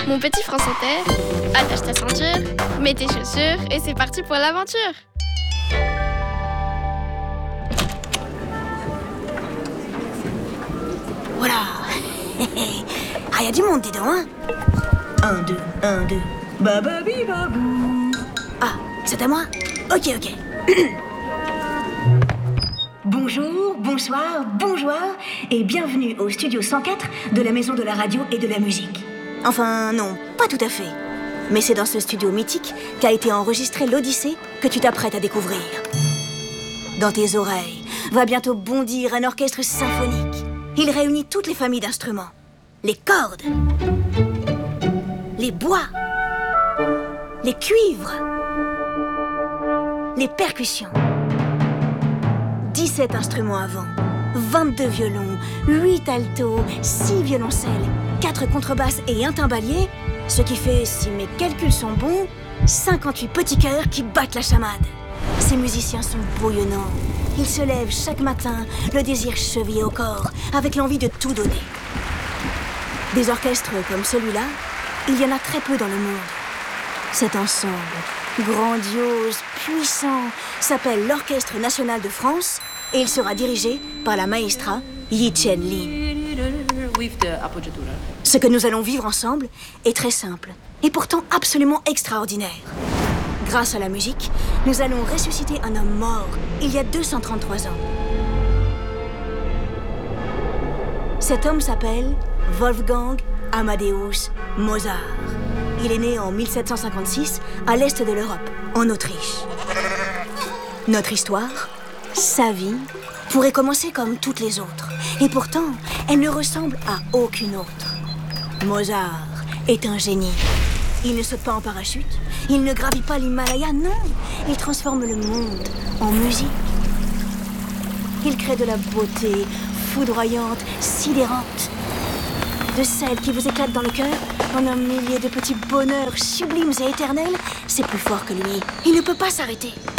Mon petit France Inter, attache ta ceinture, mets tes chaussures et c'est parti pour l'aventure. Voilà. Ah, y a du monde, dis donc, hein. 1, 2, 1, 2. Bababi babou. Ah, c'est à moi? Ok. Bonjour, bonsoir, bonjour et bienvenue au studio 104 de la Maison de la Radio et de la Musique. Enfin, non, pas tout à fait. Mais c'est dans ce studio mythique qu'a été enregistré l'Odyssée que tu t'apprêtes à découvrir. Dans tes oreilles va bientôt bondir un orchestre symphonique. Il réunit toutes les familles d'instruments. Les cordes, les bois, les cuivres, les percussions. 17 instruments à vent, 22 violons, 8 altos, 6 violoncelles, 4 contrebasses et un timbalier, ce qui fait, si mes calculs sont bons, 58 petits cœurs qui battent la chamade. Ces musiciens sont bouillonnants. Ils se lèvent chaque matin, le désir chevillé au corps, avec l'envie de tout donner. Des orchestres comme celui-là, il y en a très peu dans le monde. Cet ensemble, grandiose, puissant, s'appelle l'Orchestre National de France et il sera dirigé par la maestra Yi Chen Lin. Ce que nous allons vivre ensemble est très simple et pourtant absolument extraordinaire. Grâce à la musique, nous allons ressusciter un homme mort il y a 233 ans. Cet homme s'appelle Wolfgang Amadeus Mozart. Il est né en 1756 à l'est de l'Europe, en Autriche. Notre histoire, sa vie, pourrait commencer comme toutes les autres. Et pourtant, elle ne ressemble à aucune autre. Mozart est un génie. Il ne saute pas en parachute, il ne gravit pas l'Himalaya, non. Il transforme le monde en musique. Il crée de la beauté foudroyante, sidérante. De celle qui vous éclate dans le cœur en un millier de petits bonheurs sublimes et éternels. C'est plus fort que lui. Il ne peut pas s'arrêter.